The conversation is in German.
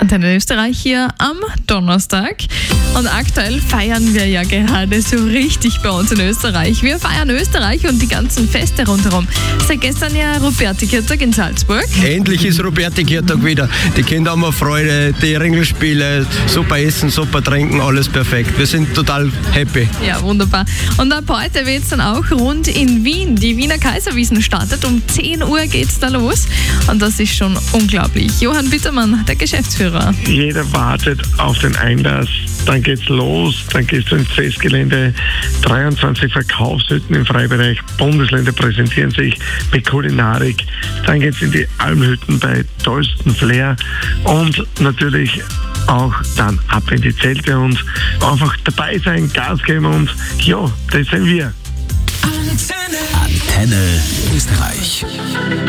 Antenne Österreich hier am Donnerstag. Und aktuell feiern wir ja gerade so richtig bei uns in Österreich. Wir feiern Österreich und die ganzen Feste rundherum. Seit gestern ja Robertikirtag in Salzburg. Endlich ist Robertikirtag wieder. Die Kinder haben eine Freude, die Ringelspiele, super essen, super trinken, alles perfekt. Wir sind total happy. Ja, wunderbar. Und ab heute wird es dann auch rund in Wien. Die Wiener Kaiserwiesen startet. Um 10 Uhr geht es da los. Und das ist schon unglaublich. Johann Bittermann, der Geschäftsführer. Jeder wartet auf den Einlass. Dann geht's los, dann geht's ins Festgelände. 23 Verkaufshütten im Freibereich. Bundesländer präsentieren sich mit Kulinarik. Dann geht's in die Almhütten bei tollsten Flair und natürlich auch dann ab in die Zelte und einfach dabei sein, Gas geben und ja, das sind wir. Antenne Österreich.